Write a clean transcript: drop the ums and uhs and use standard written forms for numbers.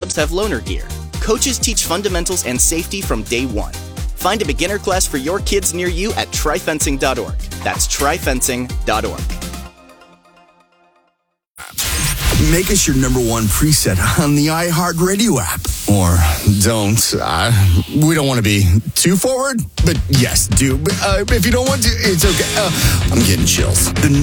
clubs have loaner gear. Coaches teach fundamentals and safety from day one. Find a beginner class for your kids near you at tryfencing.org. That's tryfencing.org. Make us your number one preset on the iHeartRadio app. Or don't. We don't want to be too forward, but yes, do. But if you don't want to, it's okay. I'm getting chills. The